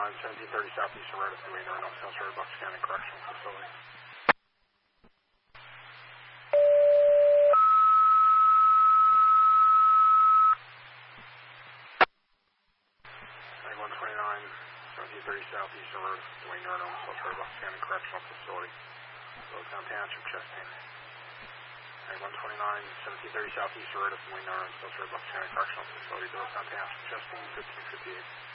1730 Southeastern Road of Dwayne Arnold, South Shore, Bucks County Correctional Facility. 1730 Southeastern Road, Dwayne Arnold, South Shore, Bucks County Correctional Facility. Lordstown Township, chest pain. 129, 1730 Southeastern Road, Dwayne Arnold, South Shore, Bucks County Correctional Facility. Lordstown Township, chest pain, 1558.